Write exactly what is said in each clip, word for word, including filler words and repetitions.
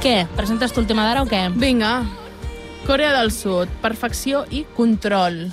Què? Presentes tu el tema d'ara o què? Vinga. Corea del Sud, perfecció i control.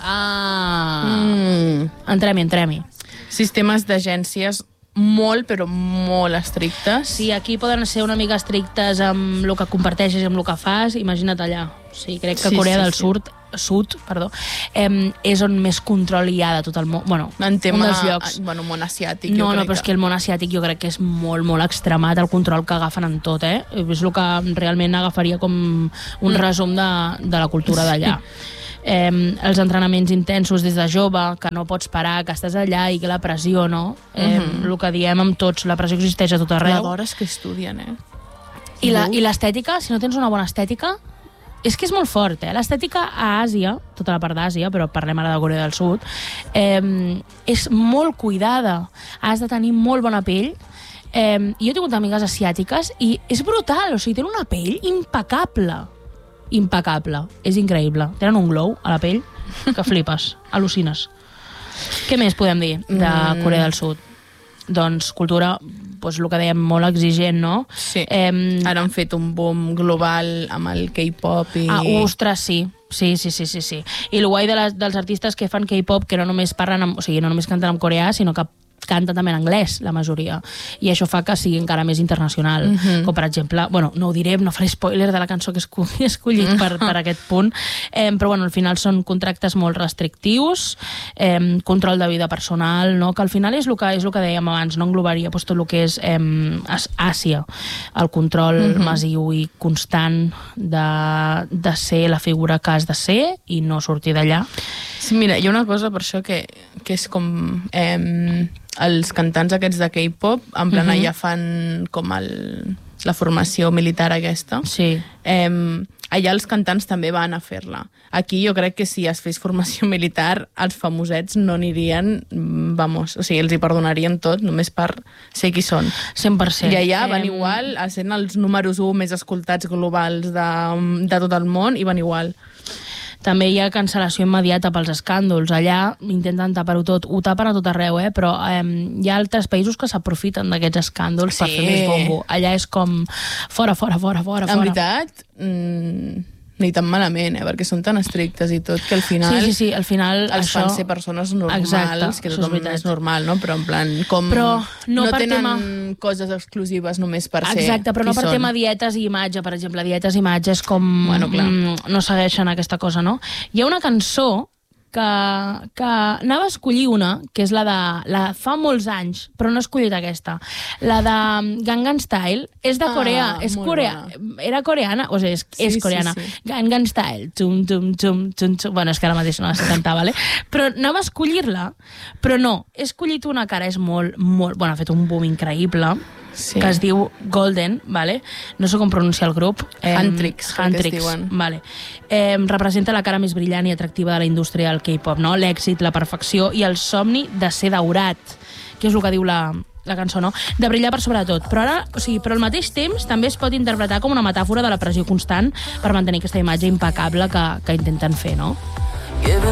Ah. Mm. Entrem-hi, entrem-hi. Sistemes d'agències molt, però molt estrictes. Si aquí poden ser una mica estrictes amb el que comparteixes i amb el que fas, imagina't allà. O sigui, crec que Sí, Corea sí, del sí. Sud, Sud perdó, eh, és on més control hi ha de tot el món. Bueno, En tema, un dels llocs. bueno, món asiàtic, No, jo no, crec però és que el món asiàtic jo crec que és molt, molt extremat el control que agafen en tot, eh? És el que realment agafaria com un resum de, de la cultura d'allà. Eh, els entrenaments intensos des de jove, que no pots parar, que estàs allà i que la pressió, no? Eh, Mhm. El que diem amb tots, la pressió existeix a tot arreu. d'hores que estudien, eh? I la- I l'estètica, si no tens una bona estètica, és que és molt fort, eh? L'estètica a Àsia, tota la part d'Àsia, però parlem ara de Corea del Sud, eh, és molt cuidada. Has de tenir molt bona pell. Eh, jo he tingut amigues asiàtiques i és brutal, o sigui, tenen una pell impecable. Impecable. És increïble. Tenen un glow a la pell que flipes, al·lucines. Què més podem dir de Mm. Corea del Sud? Doncs cultura, doncs el que dèiem, molt exigent, no? Sí. Eh, Ara han fet un boom global amb el K-pop i... Ah, ostres, sí. Sí, sí, sí, sí, sí. I el guai de les, dels artistes que fan K-pop, que no només parlen, amb, o sigui, no només canten en coreà, sinó que canten també en anglès, la majoria. I això fa que sigui encara més internacional. Mhm. Com, per exemple, bueno, no ho diré, no faré spoiler de la cançó que he escollit per, per aquest punt, eh, però bueno, al final són contractes molt restrictius, eh, control de vida personal, no? Que al final és el que, és el que dèiem abans, no englobaria doncs, tot el que és eh, Àsia, el control Mhm. massiu i constant de, de ser la figura que has de ser i no sortir d'allà. Sí, mira, hi ha una cosa per això que, que és com... Eh, els cantants aquests de K-pop, en plan, Mhm. allà fan com el, la formació militar aquesta. Sí. Eh, allà els cantants també van a fer-la. Aquí jo crec que si es fes formació militar, els famosets no anirien, mm, vamos, o sigui, els hi perdonarien tot només per ser qui són. cent per cent. I allà van Em, igual, a sent els números u més escoltats globals de, de tot el món, i van igual. També hi ha cancel·lació immediata pels escàndols. Allà intenten tapar-ho tot. Ho tapen a tot arreu, eh? Però eh, hi ha altres països que s'aprofiten d'aquests escàndols Sí. per fer més bombo. Allà és com fora, fora, fora, fora. En fora. veritat, mm, ni tan malament, eh? Perquè són tan estrictes i tot que al final... Sí, sí, sí, al final els això... fan ser persones normals, Exacte, que això és tothom veritat. és normal, no? Però en plan, com Però no per tenen tema- coses exclusives només per ser Exacte, però no qui per són. tema dietes i imatge, per exemple. Dietes i imatge és com... Bueno, clar. mm, no segueixen aquesta cosa, no? Hi ha una cançó que, que anava a escollir una, que és la de... la fa molts anys, però no he escollit aquesta. La de Gangnam Style és de Ah, Corea. És molt corea, era coreana, o sigui, és, Sí, és sí, coreana. sí. Gangnam Style. Tum, tum, tum, tum, tum. Bueno, és que ara mateix no la sé cantar, vale? Però anava a escollir-la, però no. He escollit una que ara és molt, molt... Bueno, ha fet un boom increïble, Sí. que es diu Golden, vale? No sé com pronunciar el grup. Huntrix, crec que es Huntrix, diuen. vale. Eh, representa la cara més brillant i atractiva de la indústria del K-pop, no? L'èxit, la perfecció i el somni de ser daurat, que és el que diu la, la cançó, no? De brillar per sobre tot. Però ara, o sigui, però al mateix temps també es pot interpretar com una metàfora de la pressió constant per mantenir aquesta imatge impecable que, que intenten fer, no?